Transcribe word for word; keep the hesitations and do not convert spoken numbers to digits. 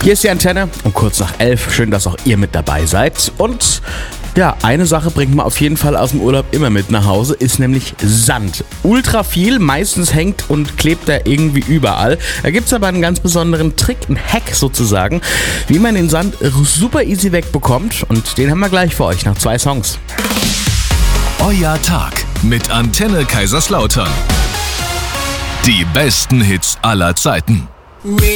Hier ist die Antenne um kurz nach elf. Schön, dass auch ihr mit dabei seid. Und ja, eine Sache bringt man auf jeden Fall aus dem Urlaub immer mit nach Hause, ist nämlich Sand. Ultra viel, meistens hängt und klebt er irgendwie überall. Da gibt es aber einen ganz besonderen Trick, einen Hack sozusagen, wie man den Sand super easy wegbekommt. Und den haben wir gleich für euch nach zwei Songs. Euer Tag mit Antenne Kaiserslautern. Die besten Hits aller Zeiten.